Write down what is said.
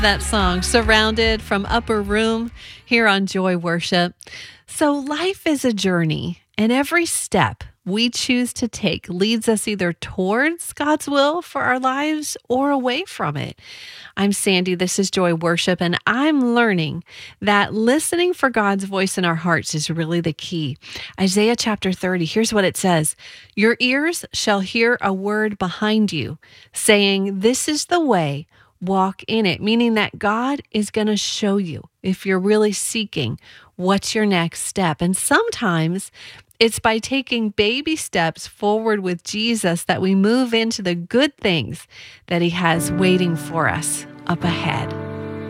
That song, Surrounded from Upper Room, here on Joy Worship. So, life is a journey, and every step we choose to take leads us either towards God's will for our lives or away from it. I'm Sandy. This is Joy Worship, and I'm learning that listening for God's voice in our hearts is really the key. Isaiah chapter 30, here's what it says: Your ears shall hear a word behind you saying, This is the way, walk in it, meaning that God is going to show you if you're really seeking what's your next step. And sometimes it's by taking baby steps forward with Jesus that we move into the good things that he has waiting for us up ahead.